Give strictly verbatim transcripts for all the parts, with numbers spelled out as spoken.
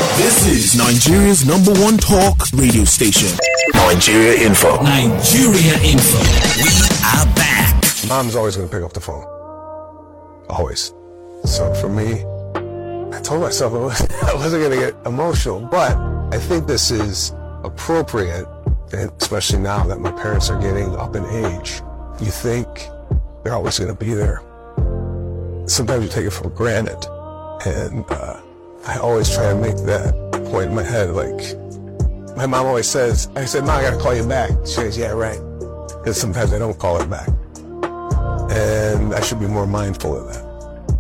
This is Nigeria's number one talk radio station. Nigeria Info. Nigeria Info. We are back. Mom's always going to pick up the phone. Always. So for me, I told myself I wasn't going to get emotional, but I think this is appropriate, especially now that my parents are getting up in age. You think they're always going to be there. Sometimes you take it for granted. And uh, I always try to make that point in my head. Like, my mom always says, I said, Mom, I got to call you back. She says, yeah, right. Because sometimes I don't call her back. And I should be more mindful of that.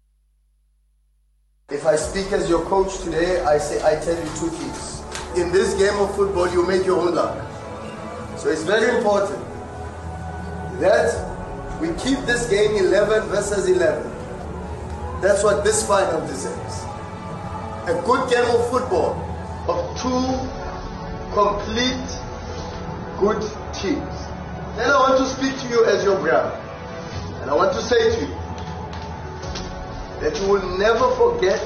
If I speak as your coach today, I say I tell you two things. In this game of football, you make your own luck. So it's very important that we keep this game eleven versus eleven. That's what this final deserves. A good game of football of two complete good teams. Then I want to speak to you as your brother. And I want to say to you that you will never forget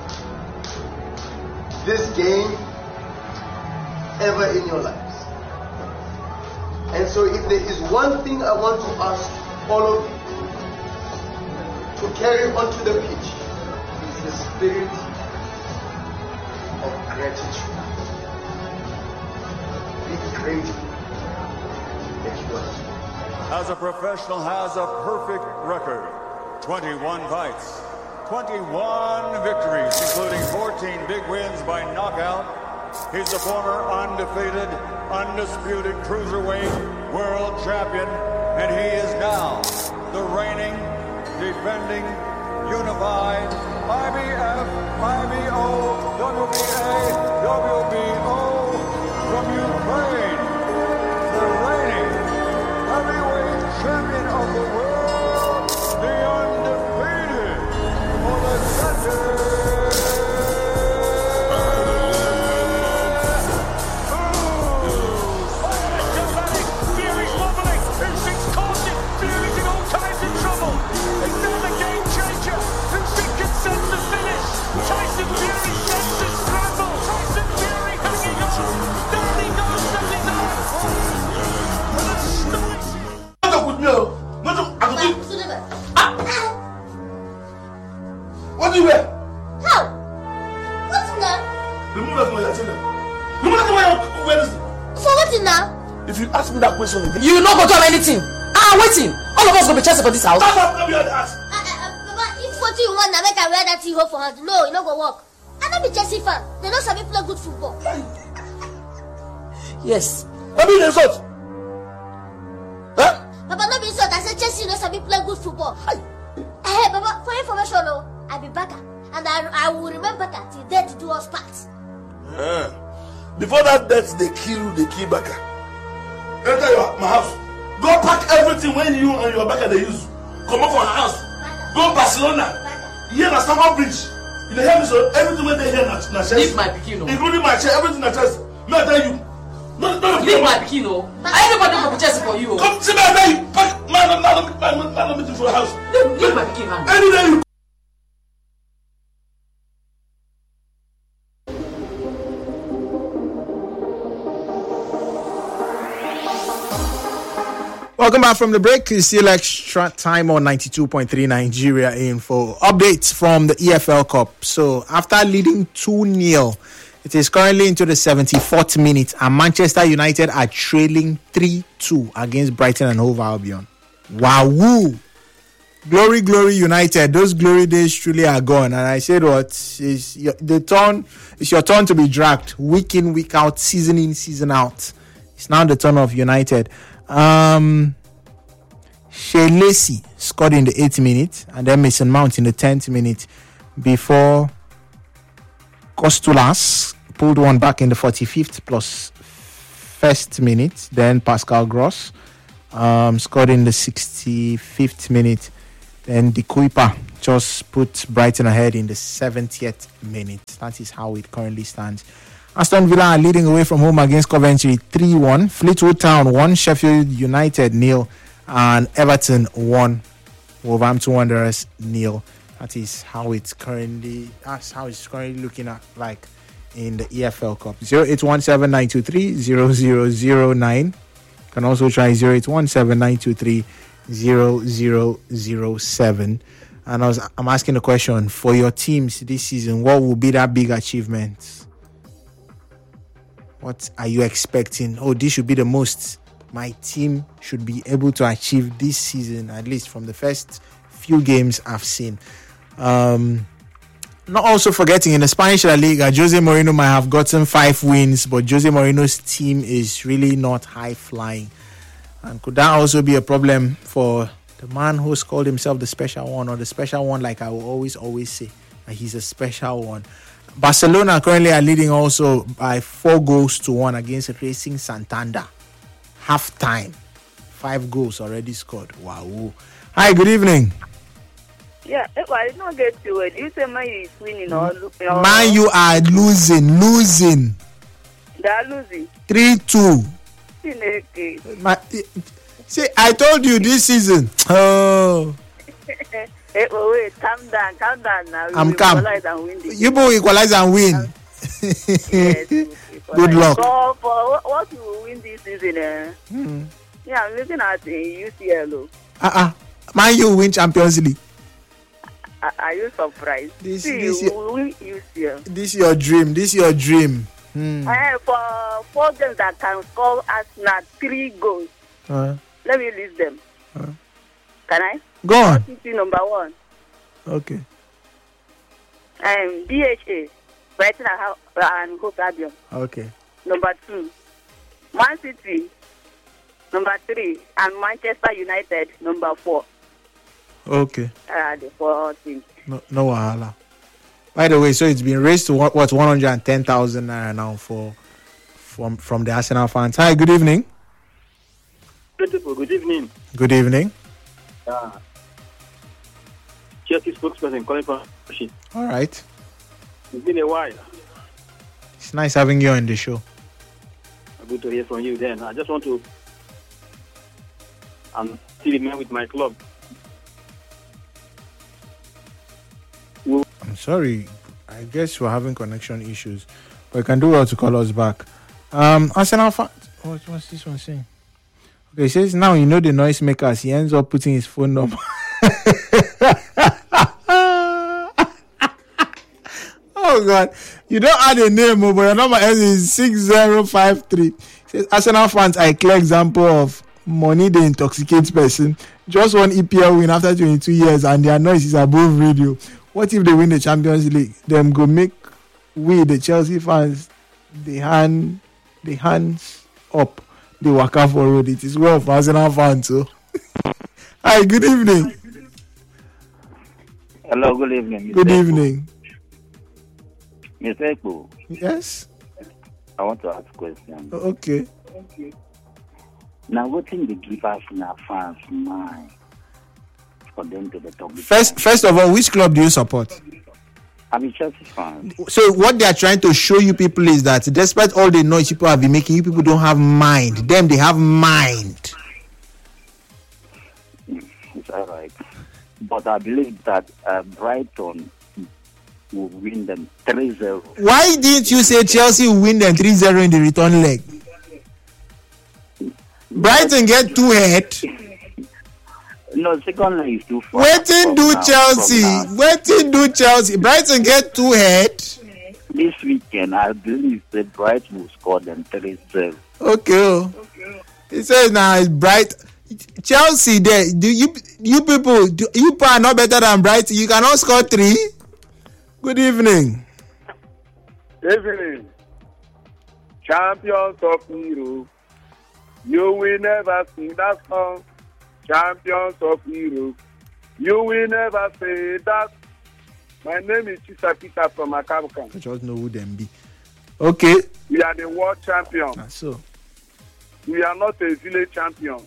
this game ever in your lives. And so if there is one thing I want to ask all of you to carry onto the pitch, is the spirit of gratitude. Be grateful that you are. As a professional, has a perfect record. twenty-one fights, twenty-one victories, including fourteen big wins by knockout. He's the former undefeated, undisputed cruiserweight world champion, and he is now the reigning, defending, unified I B F, I B O, W B A, W B O from Ukraine, the reigning heavyweight champion of the world, the undefeated Oleksandr. Tyson Fury senses scramble. Tyson Fury hanging on. Stanley goes setting up. An astonishing. What do you wear? How? What's in there? Remove that from your children. Remove that from your wear this. So what's in there? If you ask me that question again, you will not go to anything. Ah, waiting. All of us will be chasing for this house. That's not going to ask. What you want to make I wear that thing for hand? No, you not go work. I don't be Chelsea fan. They don't sabi play good football. Yes. I mean insult. Huh? Papa, not be insult. I said Chelsea don't sabi play good football. Hey, hey, Papa, for information, no, I be back and I, I will remember that till death do us part. Yeah. Before that death, they kill, they kill Baka. Enter your my house. Go pack everything when you and your Baka they use. Come up from her house. Go Barcelona. Here na Stamford Bridge. You hear me, so everything when they hear na na chest. Leave my pikin, no. Including my chair, everything na chest. May I tell you? No, no, leave my pikin, no. Everybody go chest for you. Come see me, I tell you. Pack man, man, man, man, man, man, for the house. Leave my pikin, man. Any day you. Welcome back from the break. It's still extra time on ninety-two point three Nigeria Info. Updates from the E F L Cup. So, after leading two nil, it is currently into the seventy-fourth minute, and Manchester United are trailing three two against Brighton and Hove Albion. Wow! Glory, glory, United. Those glory days truly are gone. And I said, what? It's your, the turn, it's your turn to be dragged. Week in, week out, season in, season out. It's now the turn of United. Um, Shea Lacey scored in the eighth minute, and then Mason Mount in the tenth minute before Kostulas pulled one back in the forty-fifth plus first minute. Then Pascal Gross um, scored in the sixty-fifth minute. Then De Kuyper just put Brighton ahead in the seventieth minute. That is how it currently stands. Aston Villa are leading away from home against Coventry three one. Fleetwood Town one. Sheffield United nil. And Everton one. Wolverhampton Wanderers nil. That is how it's currently. That's how it's currently looking at like in the E F L Cup. zero eight one seven nine two three zero zero zero nine. You can also try zero eight one seven nine two three zero zero zero seven. And I was, I'm asking the question, for your teams this season, what will be that big achievement? What are you expecting? Oh, this should be the most my team should be able to achieve this season, at least from the first few games I've seen. Um, not also forgetting, in the Spanish La Liga, Jose Mourinho might have gotten five wins, but Jose Mourinho's team is really not high flying. And could that also be a problem for the man who's called himself the special one, or the special one, like I will always, always say, that he's a special one? Barcelona currently are leading also by four goals to one against Racing Santander. Half time. Five goals already scored. Wow. Hi, good evening. Yeah, well, I did not get to it. You say Man U is winning or losing? Man U are losing, losing. They are losing. three two. Okay. My, see, I told you this season. Oh. Hey, oh, wait, calm down, calm down now. I'm calm. You both equalize and win. Yes. Good luck. So, for what you will win this season, uh, hmm. yeah, I'm looking at the U C L. Uh-uh. Man U win Champions League. Are, are you surprised? This, See, this, you will win U C L. This your dream. This your dream. Hmm. Uh, for four games that can score Arsenal three goals, Uh, let me list them. uh, Can I? Go on. City number one. Okay. Um, D H A, Brighton and Hove Albion. Okay. Number two, Man City. Number three, and Manchester United. Number four. Okay. Uh, the four teams. No, no wahala. By the way, so it's been raised to what, what one hundred ten thousand naira now for from from the Arsenal fans. Hi, good evening. Beautiful. Good evening. Good evening. Uh, Chelsea spokesperson calling from. All right. It's been a while. It's nice having you on the show. Good to hear from you. Then I just want to. I'm still in with my club. I'm sorry. I guess we're having connection issues, but you can do well to call us back. Um, Arsenal fans. What, what's this one saying? Okay, it says now you know the noisemakers. He ends up putting his phone number. Oh God, you don't add a name, but your number ends in six zero five three. It says Arsenal fans are a clear example of money they intoxicate person. Just one E P L win after twenty-two years, and their noise is above radio. What if they win the Champions League? Them go make we the Chelsea fans the hand the hands up. They walk out for road. It is well for Arsenal fans. So, hi, good evening. Hello, good evening. Good evening. Mister Eko. Yes. I want to ask a question. Okay. Now, what thing they give us now fans mind for them to the top? First, first of all, which club do you support? I'm a Chelsea fan. So what they are trying to show you people is that despite all the noise people have been making, you people don't have mind. Them, they have mind. It's all right. But I believe that uh, Brighton will win them three zero. Why didn't you say Chelsea will win them three zero in the return leg? Brighton get two head. No, second leg is too far. Waiting do now, Chelsea. Waiting do Chelsea. Brighton get two head. This weekend, I believe that Brighton will score them three zero. Okay. okay. It says now it's Bright. Chelsea there. Do you you people do, you people are not better than Brighton? You cannot score three. Good evening. Evening. Champions of Europe. You will never sing that song. Champions of Europe. You will never say that. My name is Chisa Peter from Akabukan. I just know who them be. Okay. We are the world champion. Ah, so. We are not a village champion.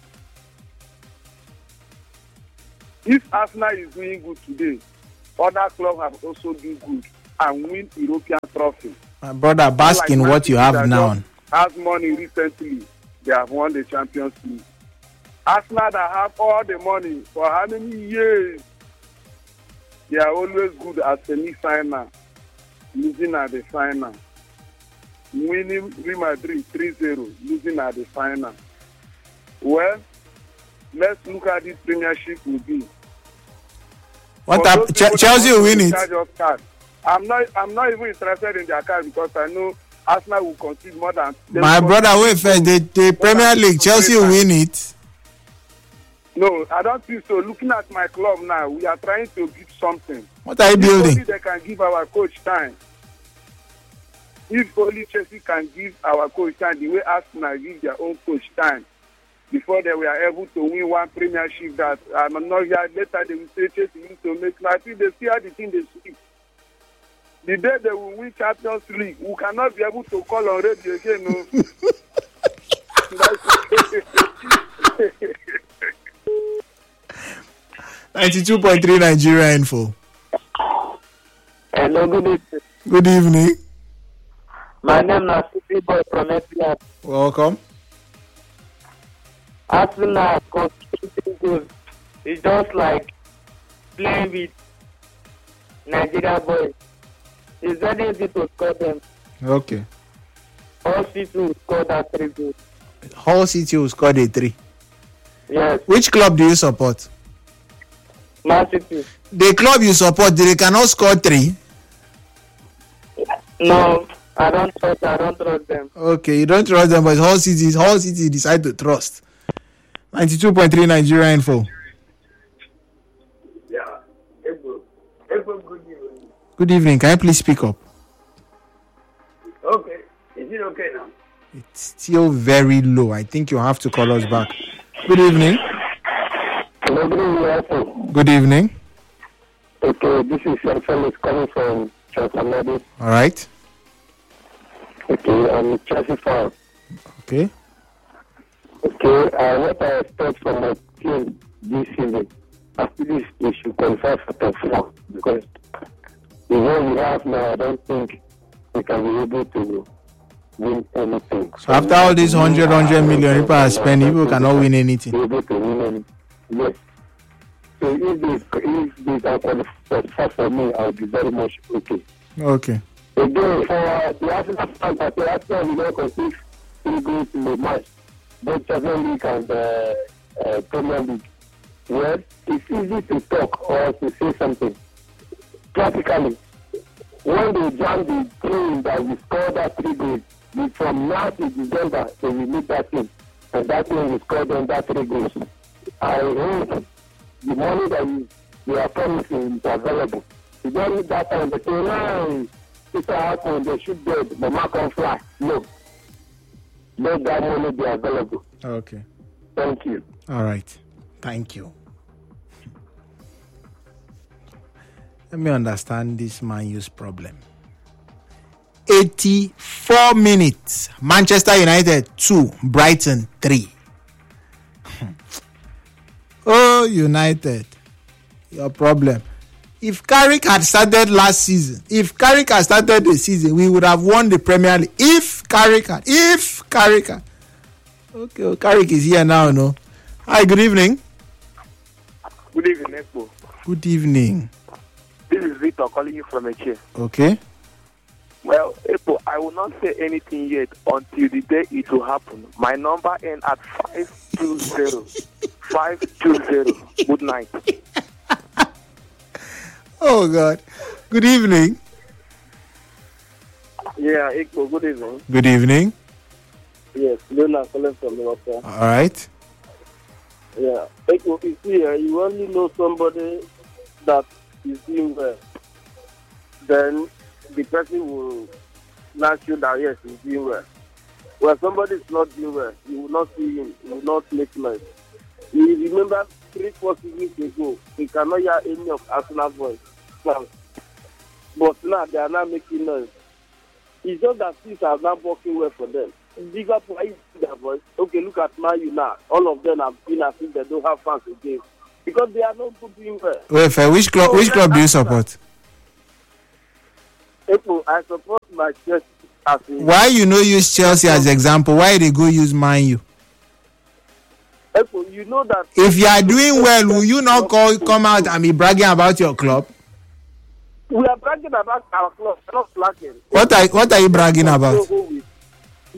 If Arsenal is doing good today, other clubs have also done good and win European trophy. My brother, bask like in what you have now. Has money recently. They have won the Champions League. Arsenal that have all the money for how many years? They are always good at semi-final, losing at the final. winning Real Madrid three zero, losing at the final. Well, let's look at this Premiership will be. What up? Ch- Chelsea will win it. I'm not. I'm not even interested in their card because I know Arsenal will concede more than. My brother, wait first. The, the Premier League, Chelsea will win it. No, I don't think so. Looking at my club now, we are trying to give something. What are you building? If only they can give our coach time. If only Chelsea can give our coach time the way Arsenal give their own coach time before they were able to win one Premiership that I'm um, not here. Later they will say Chelsea used to make. I think they see how the thing they speak. The day they will win Champions League, we cannot be able to call on radio again. No. ninety-two point three Nigeria Info. Hello, good evening. Good evening. My name is City Boy from F B I. Welcome. Arsenal contributing goals. It's just like playing with Nigeria boys. It's very easy to score them. Okay. All City will score that three goals. Hull City will score the three. Yes. Which club do you support? Man City. The club you support, they cannot score three? No, I don't trust. I don't trust them. Okay, you don't trust them, but Hull City, Hull City decide to trust. ninety-two point three Nigeria Info. Yeah. Ebo. Ebo, good evening. Good evening. Can you please speak up? Okay. Is it okay now? It's still very low. I think you have to call us back. Good evening. Good evening. Good evening. Okay, this is Sean Felix coming from Chantamadi. All right. Okay, I'm Chelsea fan. Okay. Okay, uh, what I expect from my team this season, at least we should qualify for top four because the way we have now, I don't think we can be able to win anything. So after all these hundred, hundred million people are spending, people cannot win anything. Be able to win anything. Yes. So if they if they can qualify for me, I'll be very much okay. Okay. Again, for the Arsenal fans, the Arsenal will not concede three goals in the match, both Champions League and uh, uh, Premier League. Well, it's easy to talk or to say something. Practically, when they jam the team that we score that three goals, from now to December, they will meet that team, and that team will score them that three goals. I hope the money that we, we are promising is available. You don't need that time, but say, no, it's happen, they should dead, the mark on fly. No. Let that money be available. Okay. Thank you. All right. Thank you. Let me understand this Man U's problem. eighty-four minutes. Manchester United two. Brighton three. Oh, United. Your problem. If Carrick had started last season, if Carrick had started the season, we would have won the Premier League. If Carrick had, if Carrick had. Okay, well, Carrick is here now, no? Hi, good evening. Good evening, Expo. Good evening. This is Victor calling you from a chair. Okay. Well, Expo, I will not say anything yet until the day it will happen. My number ends at five two zero. five two zero. Good night. Oh, God. Good evening. Yeah, Expo, good evening. Good evening. Yes, Leonard calling from the water. All right. Yeah, Expo, you see, uh, you only know somebody that is doing well. Then the person will not you that, yes, he's doing well. When somebody is not doing well, you will not see him, you will not make noise. You remember three, four seasons ago, we cannot hear any of Arsenal voice. But now they are not making noise. It's just that things are not working well for them. Bigger for their voice. Okay, look at Man U now. All of them have been as if they don't have fans again. Because they are not good doing well. Wait, for which club, so which club do you support? April, I support my Chelsea as a... Why you know use Chelsea as example? Why they go use Man U? April, you know that... If you are doing well, will you not call, come out and be bragging about your club? We are bragging about our club, not slacking. What are, what are you bragging about?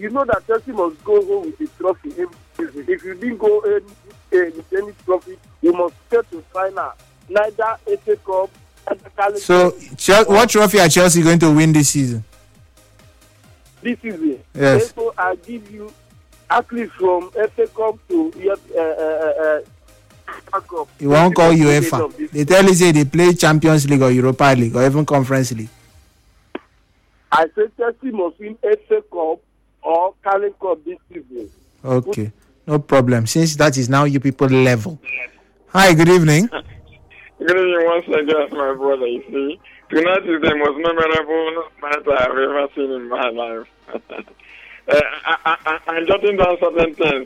you know that Chelsea must go home with the trophy every season. If you didn't go in, in with any trophy, you must get to final. Neither F A Cup, neither Carling So, Chel- what trophy are Chelsea going to win this season? This season. Yes. Therefore, I give you at least from F A Cup to uh, uh, uh, Cup. You won't call UEFA. They tell you say they play Champions League or Europa League or even Conference League. I say Chelsea must win F A Cup or Carling Cup this season. Okay, no problem. Since that is now you people level. Hi, good evening. Good evening once again, my brother. You see, tonight is the most memorable night I have ever seen in my life. uh, I, I, I, I'm jotting down certain things.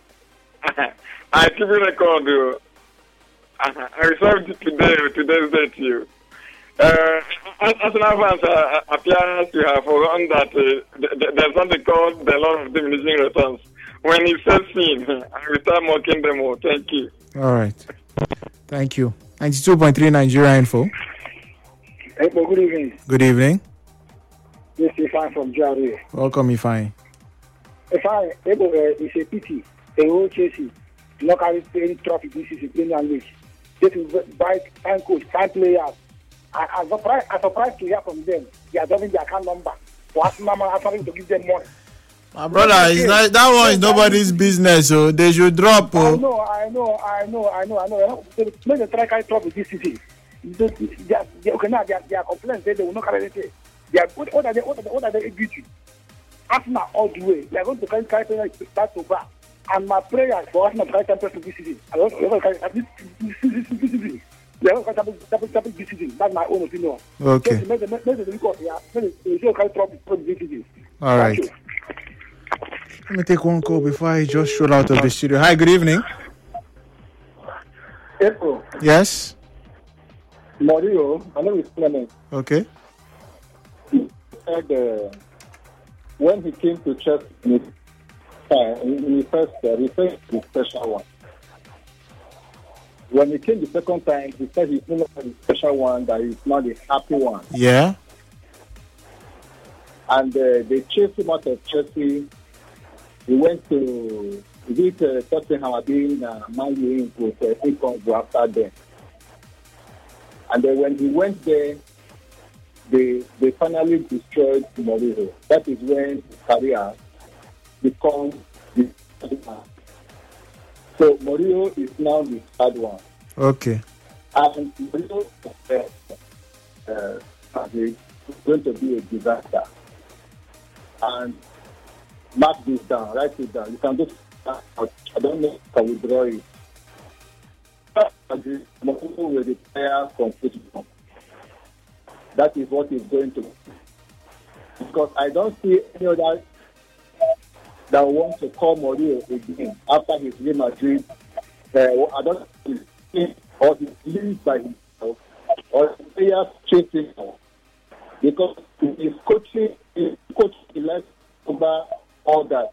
I keep a record. Though. I resolved today, today's day to you. Uh, as an advance, uh, appears to have forgotten that uh, th- th- there's something called the law of diminishing returns. When he says sin, I will start mocking them all. Thank you. All right. Thank you. ninety-two point three Nigeria Info. Hey, well, good evening. Good evening. This is Ifan from J R A. Welcome, Ifan. Ifan, uh, it's a pity. A whole Chelsea not carry any trophy this is a Premier League. They will buy fine coach, fine players. I, I'm surprised, I'm surprised to hear from them. They are dropping their account number. For us, Mama, I'm having to give them money. My brother, is not, that one is nobody's business, so they should drop. I Oh. know, I know, I know, I know, I know. Make the try carry trophy this season. They, they, are- they, okay, now they are, they are complaining say they will not carry anything. They are, what, what are they? What are they? What are they duty? Arsenal all the way. They are going to carry carry champions back to back. And my prayer for Arsenal to carry champions to this season. I don't know. Carry at least this season. This season. They are going to carry champions champions this season. That's my own opinion. Okay. So, make the make the record. Yeah. Make the show carry trophy for this season. All right. Let me take one call before I just stroll out of the studio. Hi, good evening. April, Yes. Mario, my name is Clement. Okay. Said, uh, when he came to Chelsea in his, uh, in his first, uh, he said the special one. When he came the second time, he said he's not the special one, that he's not the happy one. Yeah. And uh, they chased him out of Chelsea. He went to visit uh, Tottenham again, uh, Man U with uh, Income after them. And then when he went there, they they finally destroyed Mourinho. That is when his career becomes the third one. So Mourinho is now the third one. Okay. And Mourinho uh, uh, is going to be a disaster. And mark this down, write it down. You can just, I don't know if I can withdraw it. Mourinho will retire from football. That is what is going to. Because I don't see any other that want to call Mourinho again after his Real Madrid. Uh, I don't see or he leaves by himself or the players chasing him. Because his coaching, his coaching left over all that.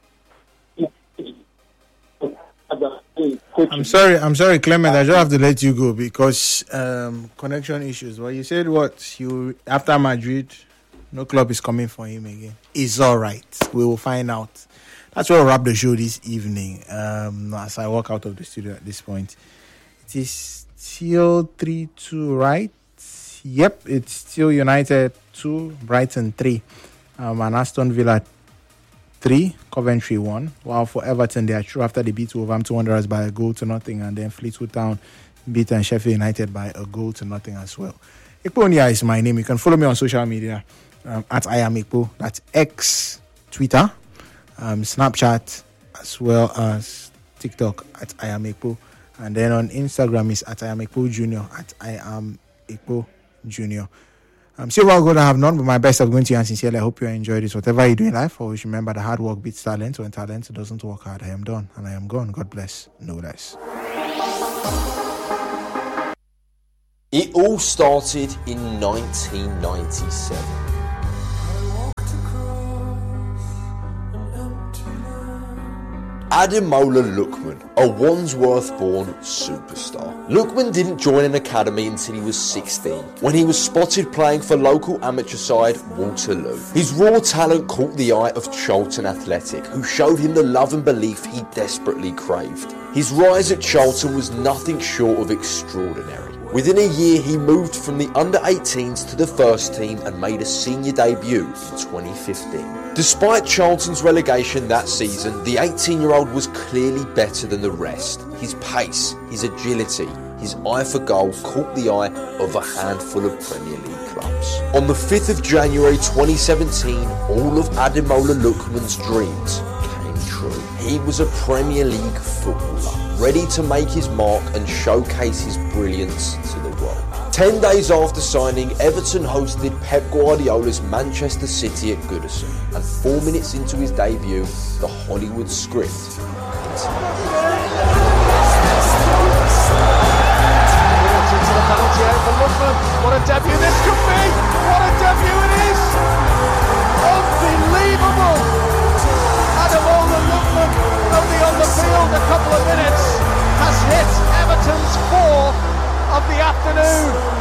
I'm sorry, I'm sorry, Clement. I just have to let you go because um, connection issues. Well, you said what? You after Madrid, no club is coming for him again. It's all right. We will find out. That's where we'll wrap the show this evening. Um, as I walk out of the studio at this point, it is still three two, right? Yep, it's still United two, Brighton three, um, and Aston Villa three, Coventry one. While for Everton, they are true after they beat Wolverhampton Wanderers by a goal to nothing, and then Fleetwood Town beaten Sheffield United by a goal to nothing as well. Ikpo Onya is my name. You can follow me on social media um, at I am Ikpo. That's X, Twitter, um, Snapchat, as well as TikTok at I am Ikpo. And then on Instagram is at I am Ikpo Junior, at I am Ikpo Junior. Um, so well, good. I have none, but my best of going to you and sincerely. I hope you enjoyed this. Whatever you do in life, always remember that hard work beats talent. When talent doesn't work hard, I am done and I am gone. God bless. No less. It all started in nineteen ninety-seven. Ademola Lookman, a Wandsworth-born superstar. Lookman didn't join an academy until he was sixteen, when he was spotted playing for local amateur side Waterloo. His raw talent caught the eye of Charlton Athletic, who showed him the love and belief he desperately craved. His rise at Charlton was nothing short of extraordinary. Within a year, he moved from the under eighteens to the first team and made a senior debut in twenty fifteen. Despite Charlton's relegation that season, the eighteen-year-old was clearly better than the rest. His pace, his agility, his eye for goal caught the eye of a handful of Premier League clubs. On the fifth of January twenty seventeen, all of Ademola Lookman's dreams came true. He was a Premier League footballer, ready to make his mark and showcase his brilliance to the world. Ten days after signing, Everton hosted Pep Guardiola's Manchester City at Goodison, and four minutes into his debut, the Hollywood script What a debut this could be! What a debut it is! Unbelievable! Ademola Lookman, only on the field a couple of minutes, has hit Everton's four of the afternoon.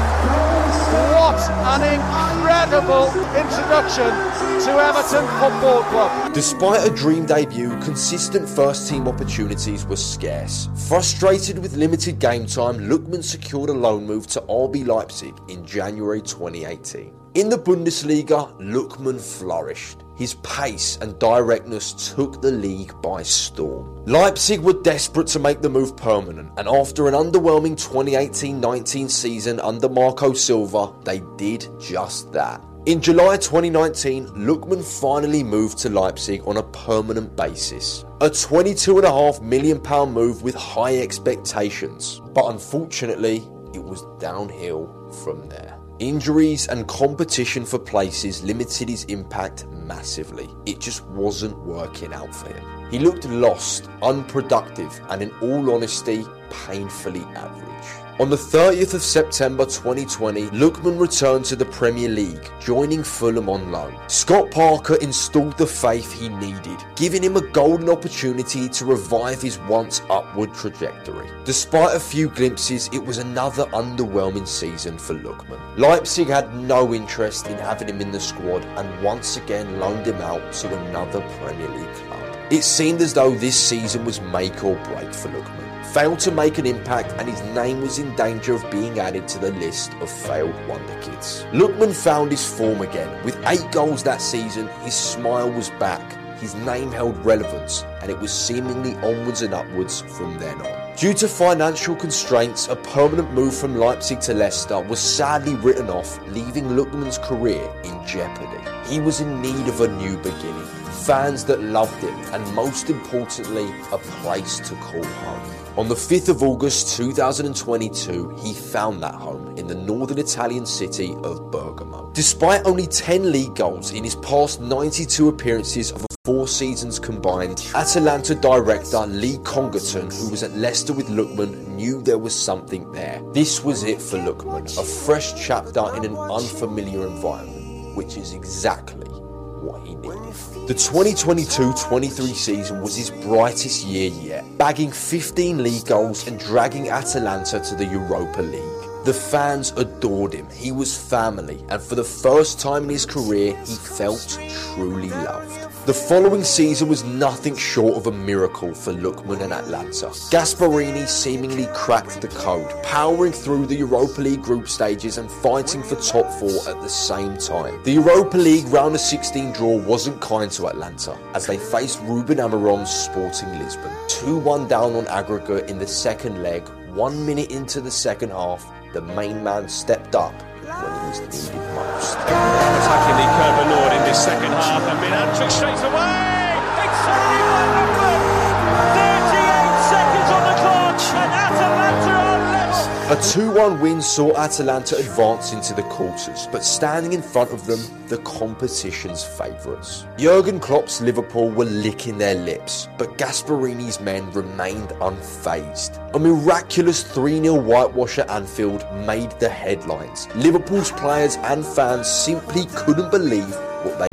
What an incredible introduction to Everton Football Club. Despite a dream debut, consistent first-team opportunities were scarce. Frustrated with limited game time, Lookman secured a loan move to R B Leipzig in January twenty eighteen. In the Bundesliga, Lookman flourished. His pace and directness took the league by storm. Leipzig were desperate to make the move permanent, and after an underwhelming twenty eighteen nineteen season under Marco Silva, they did just that. In July twenty nineteen, Lookman finally moved to Leipzig on a permanent basis. A twenty-two point five million pounds move with high expectations, but unfortunately, it was downhill from there. Injuries and competition for places limited his impact massively. It just wasn't working out for him. He looked lost, unproductive, and in all honesty, painfully average. On the thirtieth of September twenty twenty, Lookman returned to the Premier League, joining Fulham on loan. Scott Parker installed the faith he needed, giving him a golden opportunity to revive his once upward trajectory. Despite a few glimpses, it was another underwhelming season for Lookman. Leipzig had no interest in having him in the squad and once again loaned him out to another Premier League club. It seemed as though this season was make or break for Lookman. Failed to make an impact and his name was in danger of being added to the list of failed wonder kids. Lookman found his form again. With eight goals that season, his smile was back, his name held relevance, and it was seemingly onwards and upwards from then on. Due to financial constraints, a permanent move from Leipzig to Leicester was sadly written off, leaving Lookman's career in jeopardy. He was in need of a new beginning, fans that loved him, and most importantly, a place to call home. On the fifth of August two thousand twenty-two, he found that home in the northern Italian city of Bergamo. Despite only ten league goals in his past ninety-two appearances of four seasons combined, Atalanta director Lee Congerton, who was at Leicester with Lookman, knew there was something there. This was it for Lookman, a fresh chapter in an unfamiliar environment, which is exactly what he needed. The twenty twenty-two twenty-three season was his brightest year yet, bagging fifteen league goals and dragging Atalanta to the Europa League. The fans adored him, he was family, and for the first time in his career, he felt truly loved. The following season was nothing short of a miracle for Lookman and Atalanta. Gasperini seemingly cracked the code, powering through the Europa League group stages and fighting for top four at the same time. The Europa League round of sixteen draw wasn't kind to Atalanta, as they faced Ruben Amorim's Sporting Lisbon. two one down on aggregate in the second leg, one minute into the second half, the main man stepped up when he was needed most. Attacking the Curva Lord in this second half and been hat-trick straight away. It's Sonny Lookman. thirty-eight seconds on the clock and Atalanta are level. A two one win saw Atalanta advance into the quarters, but standing in front of them, the competition's favourites. Jurgen Klopp's Liverpool were licking their lips, but Gasperini's men remained unfazed. A miraculous three nil whitewash at Anfield made the headlines. Liverpool's players and fans simply couldn't believe what they were witnessing.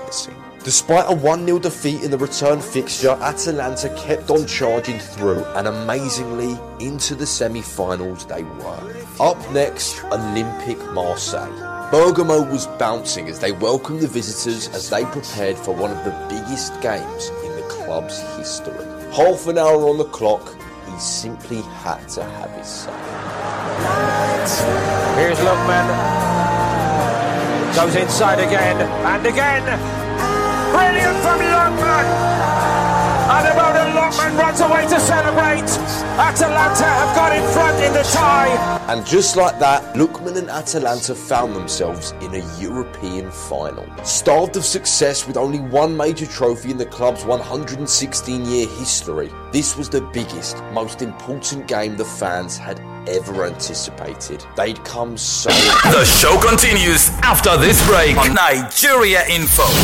promising. Despite a one nil defeat in the return fixture, Atalanta kept on charging through, and amazingly, into the semi-finals they were. Up next, Olympique Marseille. Bergamo was bouncing as they welcomed the visitors as they prepared for one of the biggest games in the club's history. Half an hour on the clock, he simply had to have his say. Here's Lookman. Goes inside again, and again. Brilliant from Lookman. And Ademola Lookman runs away to celebrate. Atalanta have got in front in the tie. And just like that, Lookman and Atalanta found themselves in a European final. Starved of success with only one major trophy in the club's one hundred sixteen year history, this was the biggest, most important game the fans had ever anticipated. They'd come so... The show continues after this break on Nigeria Info.